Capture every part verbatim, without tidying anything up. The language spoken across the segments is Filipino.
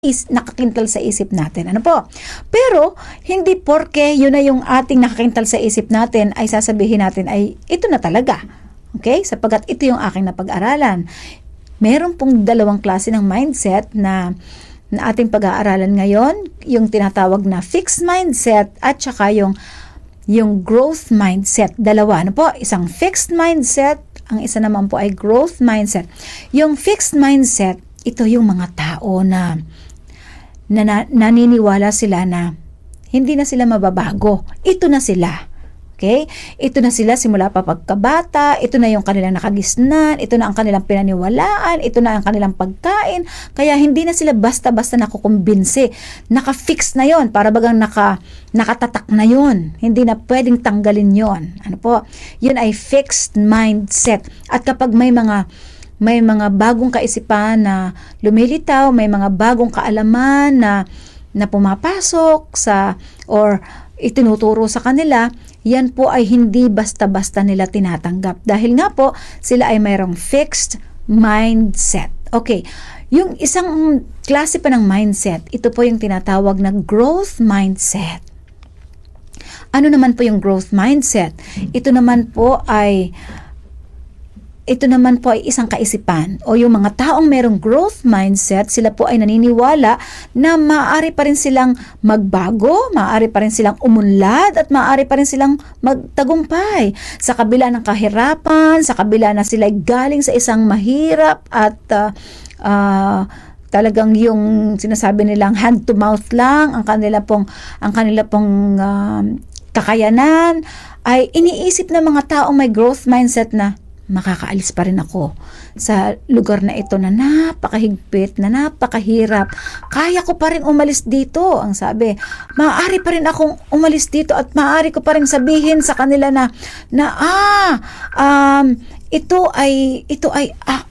is nakakintal sa isip natin. Ano po? Pero, hindi porke yun na yung ating nakakintal sa isip natin ay sasabihin natin ay ito na talaga. Okay? Sapagkat ito yung aking napag-aralan. Meron pong dalawang klase ng mindset na na ating pag-aaralan ngayon, yung tinatawag na fixed mindset at saka yung yung growth mindset. Dalawa. Ano po? Isang fixed mindset, ang isa naman po ay growth mindset. Yung fixed mindset, ito yung mga tao na na, na naniniwala sila na hindi na sila mababago. Ito na sila. Okay? Ito na sila simula pa pagkabata, ito na yung kanilang nakagisnan, ito na ang kanilang pinaniwalaan, ito na ang kanilang pagkain. Kaya hindi na sila basta-basta nakukumbinsi. Naka-fix na yon, para bagang naka, nakatatak na yon. Hindi na pwedeng tanggalin yon. Ano po? Yun ay fixed mindset. At kapag may mga may mga bagong kaisipan na lumilitaw, may mga bagong kaalaman na, na pumapasok sa or itinuturo sa kanila, yan po ay hindi basta-basta nila tinatanggap. Dahil nga po, sila ay mayroong fixed mindset. Okay, yung isang klase pa ng mindset, ito po yung tinatawag na growth mindset. Ano naman po yung growth mindset? Ito naman po ay Ito naman po ay isang kaisipan o yung mga taong merong growth mindset, sila po ay naniniwala na maaari pa rin silang magbago, maaari pa rin silang umunlad at maaari pa rin silang magtagumpay sa kabila ng kahirapan, sa kabila na sila ay galing sa isang mahirap at uh, uh, talagang yung sinasabi nilang hand to mouth lang ang kanila pong ang kanila pong uh, kakayanan, ay iniisip ng mga taong may growth mindset na makakaalis pa rin ako sa lugar na ito na napakahigpit, na napakahirap. Kaya ko pa rin umalis dito, ang sabi. Maaari pa rin akong umalis dito at maaari ko pa rin sabihin sa kanila na, na ah, um, ito ay, ito ay, ah,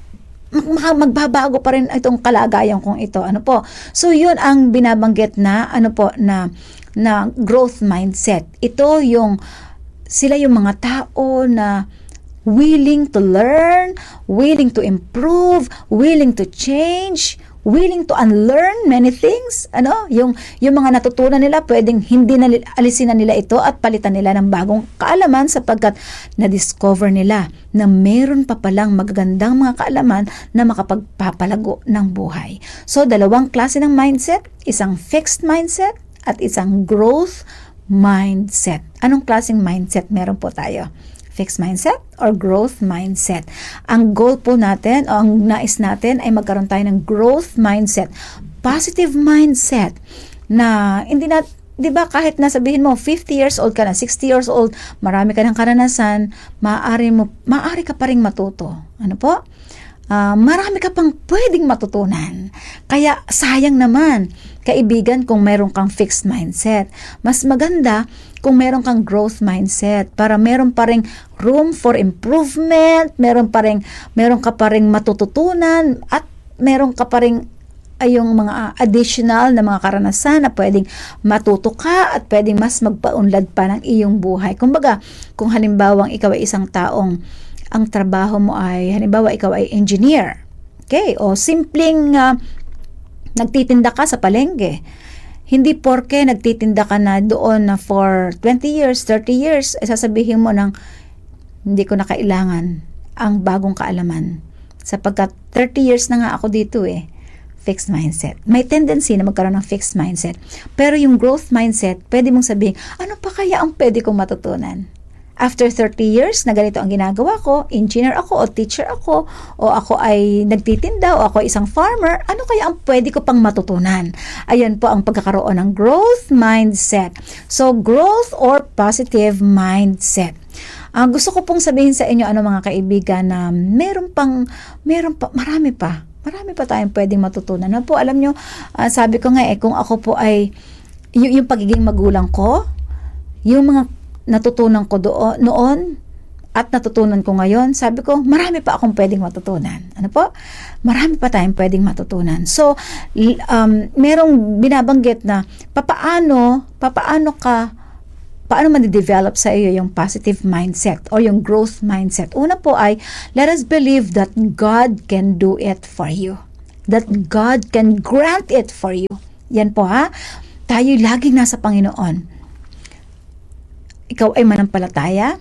magbabago pa rin itong kalagayan kong ito. Ano po? So, yun ang binabanggit na, ano po, na, na growth mindset. Ito yung, sila yung mga tao na willing to learn, willing to improve, willing to change, willing to unlearn many things. Ano? Yung, yung mga natutunan nila, pwedeng hindi na alisin na nila ito at palitan nila ng bagong kaalaman sapagkat na-discover nila na meron pa palang magagandang mga kaalaman na makapagpapalago ng buhay. So, dalawang klase ng mindset, isang fixed mindset at isang growth mindset. Anong klaseng mindset meron po tayo? Fixed mindset or growth mindset. Ang goal po natin o ang nais natin ay magkaroon tayo ng growth mindset. Positive mindset na hindi na, di ba, kahit nasabihin mo fifty years old ka na, sixty years old, marami ka ng karanasan, maaari mo, maaari ka pa ring matuto. Ano po? Uh, marami ka pang pwedeng matutunan. Kaya sayang naman, kaibigan, kung meron kang fixed mindset. Mas maganda kung meron kang growth mindset para meron pa ring room for improvement, meron pa ring, meron ka pa ring matututunan at meron ka pa ring ay yung mga additional na mga karanasan na pwedeng matuto ka at pwedeng mas magpaunlad pa ng iyong buhay. Kumbaga, kung halimbawang ikaw ay isang taong ang trabaho mo ay, halimbawa ikaw ay engineer, okay, o simpleng uh, nagtitinda ka sa palengke. Hindi porke nagtitinda ka na doon na for twenty years, thirty years, ay sasabihin mo ng hindi ko na kailangan ang bagong kaalaman. Sapagkat thirty years na nga ako dito eh. Fixed mindset. May tendency na magkaroon ng fixed mindset. Pero yung growth mindset, pwede mong sabihin, ano pa kaya ang pwede kong matutunan? After thirty years na ganito ang ginagawa ko, engineer ako o teacher ako, o ako ay nagtitinda o ako ay isang farmer, ano kaya ang pwede ko pang matutunan? Ayan po ang pagkakaroon ng growth mindset. So, growth or positive mindset. Uh, gusto ko pong sabihin sa inyo, ano mga kaibigan, na meron pang, meron pa, marami pa, marami pa tayong pwedeng matutunan. Ano po, alam nyo, uh, sabi ko nga eh, kung ako po ay, y- yung pagiging magulang ko, yung mga natutunan ko doon, noon at natutunan ko ngayon, sabi ko, marami pa akong pwedeng matutunan. Ano po? Marami pa tayong pwedeng matutunan. So, um, merong binabanggit na papaano, papaano ka, paano ma-develop sa iyo yung positive mindset o yung growth mindset. Una po ay, let us believe that God can do it for you. that God can grant it for you. Yan po ha. Tayo laging nasa Panginoon. Ikaw ay manampalataya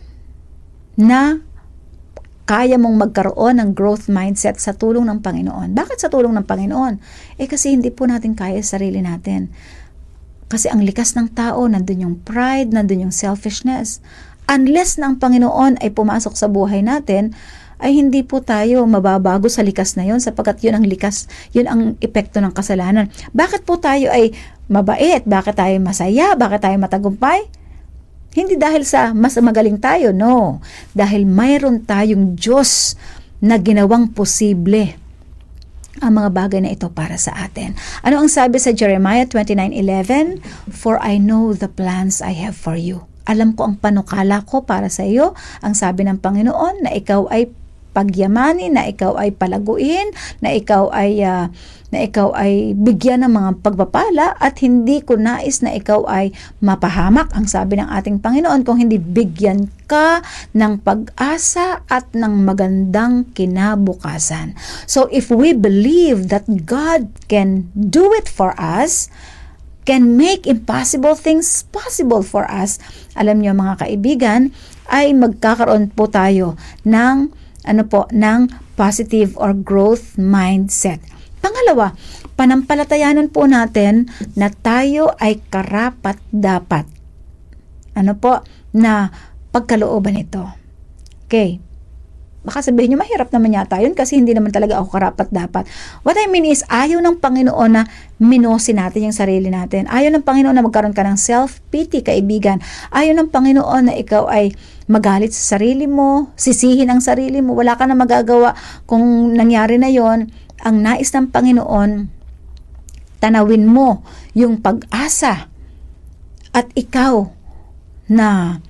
na kaya mong magkaroon ng growth mindset sa tulong ng Panginoon. Bakit sa tulong ng Panginoon? Eh kasi hindi po natin kaya sa sarili natin. Kasi ang likas ng tao, nandun yung pride, nandun yung selfishness. Unless na ang Panginoon ay pumasok sa buhay natin, ay hindi po tayo mababago sa likas na yon, sapagkat yun ang likas, yun ang epekto ng kasalanan. Bakit po tayo ay mabait? Bakit tayo masaya? Bakit tayo matagumpay? Hindi dahil sa mas magaling tayo, no. Dahil mayroon tayong Diyos na ginawang posible ang mga bagay na ito para sa atin. Ano ang sabi sa Jeremiah twenty-nine eleven? For I know the plans I have for you. Alam ko ang panukala ko para sa iyo. Ang sabi ng Panginoon na ikaw ay pagyamanin, na ikaw ay palaguin, na ikaw ay uh, na ikaw ay bigyan ng mga pagpapala, at hindi ko nais na ikaw ay mapahamak. Ang sabi ng ating Panginoon, kung hindi bigyan ka ng pag-asa at ng magandang kinabukasan. So if we believe that God can do it for us, can make impossible things possible for us, alam niyo mga kaibigan, ay magkakaroon po tayo ng ano po, ng positive or growth mindset. Pangalawa, panampalatayanan po natin na tayo ay karapat-dapat. Ano po, na pagkalooban ito. Okay. Baka sabihin nyo, mahirap naman yata yun kasi hindi naman talaga ako karapat-dapat. What I mean is, ayaw ng Panginoon na minosin natin yung sarili natin. Ayaw ng Panginoon na magkaroon ka ng self-pity, kaibigan. Ayaw ng Panginoon na ikaw ay magalit sa sarili mo, sisihin ang sarili mo, wala ka na magagawa kung nangyari na yon. Ang nais ng Panginoon, tanawin mo yung pag-asa at ikaw na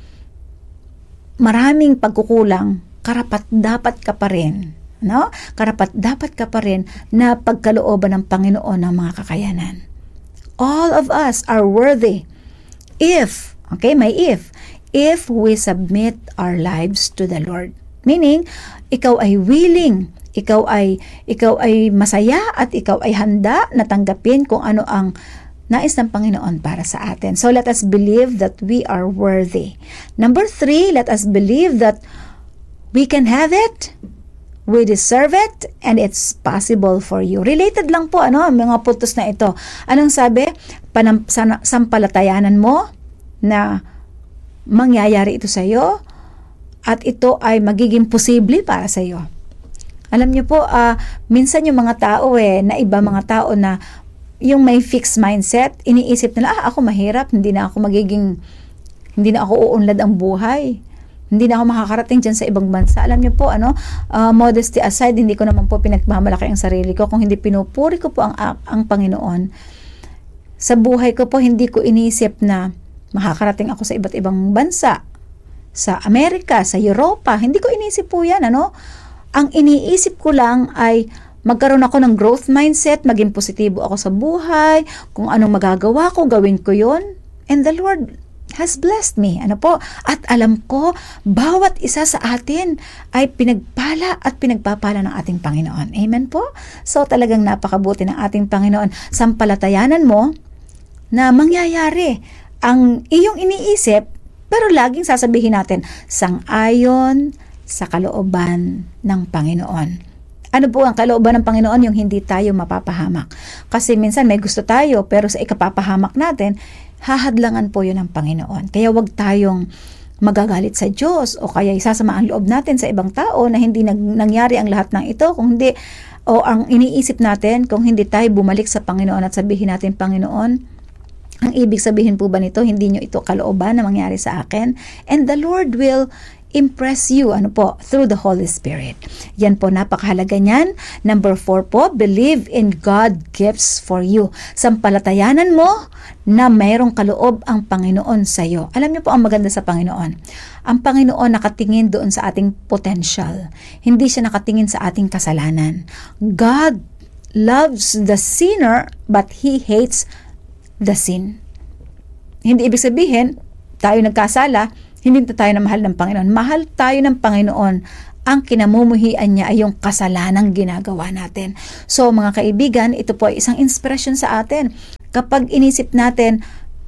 maraming pagkukulang, karapat dapat ka pa rin, no? Karapat dapat ka pa rin na pagkalooban ng Panginoon ng mga kakayanan. All of us are worthy if, okay, may if, if we submit our lives to the Lord. Meaning, ikaw ay willing, ikaw ay ikaw ay masaya at ikaw ay handa na tanggapin kung ano ang nais ng Panginoon para sa atin. So let us believe that we are worthy. Number three, let us believe that we can have it, we deserve it, and it's possible for you. Related lang po, ano, mga puntos na ito. Anong sabi? Panam, sana, sampalatayanan mo na mangyayari ito sa iyo at ito ay magiging posible para sa iyo. Alam niyo po, uh, minsan yung mga tao eh, na iba mga tao na yung may fixed mindset, iniisip nila, ah, ako mahirap, hindi na ako magiging, hindi na ako uunlad ang buhay. Hindi na ako makakarating dyan sa ibang bansa. Alam niyo po, ano, uh, modesty aside, hindi ko naman po pinagmamalaki ang sarili ko. Kung hindi pinupuri ko po ang, ang Panginoon, sa buhay ko po, hindi ko inisip na makakarating ako sa iba't ibang bansa. Sa Amerika, sa Europa, hindi ko inisip po yan, ano. Ang iniisip ko lang ay magkaroon ako ng growth mindset, maging positibo ako sa buhay, kung anong magagawa ko, gawin ko yon. And the Lord has blessed me. Ano po? At alam ko, bawat isa sa atin ay pinagpala at pinagpapala ng ating Panginoon. Amen po? So talagang napakabuti ng ating Panginoon. Sampalatayanan mo na mangyayari ang iyong iniisip, pero laging sasabihin natin, sang-ayon sa kalooban ng Panginoon. Ano po ang kalooban ng Panginoon? Yung hindi tayo mapapahamak. Kasi minsan may gusto tayo, pero sa ikapapahamak natin, hahadlangan po yun ng Panginoon. Kaya wag tayong magagalit sa Diyos o kaya isasama ang loob natin sa ibang tao na hindi nag, nangyari ang lahat ng ito. Kung hindi, o ang iniisip natin, kung hindi tayo bumalik sa Panginoon at sabihin natin, Panginoon, ang ibig sabihin po ba nito, hindi nyo ito kalooban na mangyari sa akin? And the Lord will impress you, ano po, through the Holy Spirit. Yan po, napakahalaga niyan. Number four po, believe in God gifts for you. Sampalatayanan mo na mayroong kaloob ang Panginoon sa iyo. Alam niyo po ang maganda sa Panginoon. Ang Panginoon nakatingin doon sa ating potential. Hindi siya nakatingin sa ating kasalanan. God loves the sinner but He hates the sin. Hindi ibig sabihin, tayo nagkasala, hindi tayo na mahal ng Panginoon. Mahal tayo ng Panginoon ang kinamumuhian niya ay yung kasalanang ginagawa natin. So mga kaibigan, ito po ay isang inspirasyon sa atin. Kapag inisip natin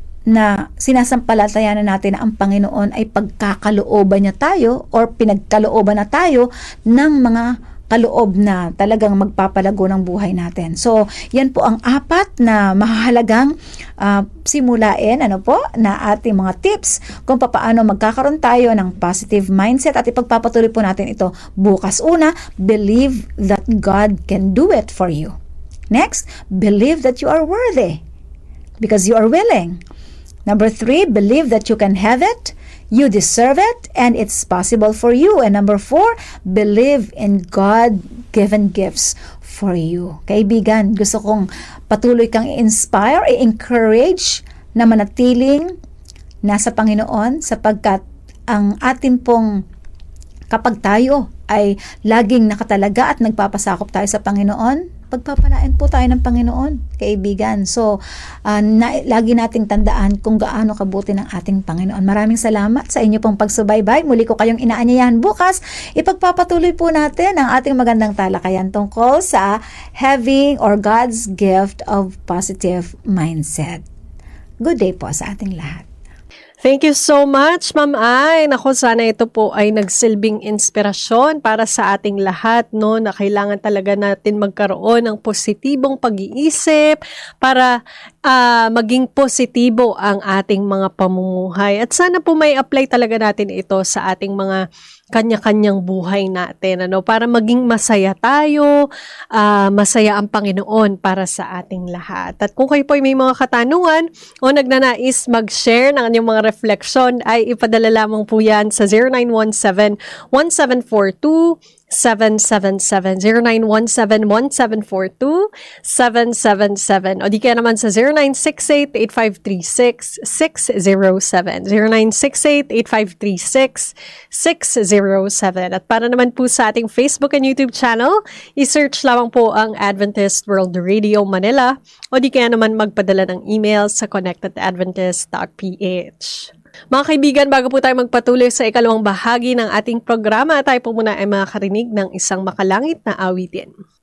na sinasampalatayanan natin na ang Panginoon ay pagkakalooban niya tayo or pinagkalooban na tayo ng mga kaloob na talagang magpapalago ng buhay natin. So, yan po ang apat na mahalagang uh, simulain, ano po, na ating mga tips kung paano magkakaroon tayo ng positive mindset at ipagpapatuloy po natin ito bukas. Una, believe that God can do it for you. Next, believe that you are worthy because you are willing. Number three, believe that you can have it. You deserve it and it's possible for you. And number four, believe in God-given gifts for you. Kaibigan, gusto kong patuloy kang i-inspire, i-encourage na manatiling nasa Panginoon sapagkat ang atin pong kapag tayo ay laging nakatalaga at nagpapasakop tayo sa Panginoon, pagpapalain po tayo ng Panginoon, kaibigan. So, uh, na, lagi nating tandaan kung gaano kabuti ng ating Panginoon. Maraming salamat sa inyo pong pagsubaybay. Muli ko kayong inaanyayahan bukas. Ipagpapatuloy po natin ang ating magandang talakayan tungkol sa having or God's gift of positive mindset. Good day po sa ating lahat. Thank you so much, Ma'am Ay. Naku, sana ito po ay nagsilbing inspirasyon para sa ating lahat, no, na kailangan talaga natin magkaroon ng positibong pag-iisip para uh, maging positibo ang ating mga pamumuhay. At sana po may apply talaga natin ito sa ating mga kanya-kanyang buhay natin, ano, para maging masaya tayo, uh, masaya ang Panginoon para sa ating lahat. At kung kayo po ay may mga katanungan o nagnanais mag-share ng inyong mga reflection, ay ipadala lamang po yan sa zero nine one seven, one seven four two, seven seven seven, zero nine one seven, one seven four two, seven seven seven, o di kaya naman sa zero nine six eight, eight five three six, six zero seven, zero nine six eight, eight five three six, six zero seven. At para naman po sa ating Facebook and YouTube channel, i-search lamang po ang Adventist World Radio Manila, o di kaya naman magpadala ng email sa connect at adventist dot p h. Mga kaibigan, bago po tayo magpatuloy sa ikalawang bahagi ng ating programa, tayo po muna ay makakarinig ng isang makalangit na awitin.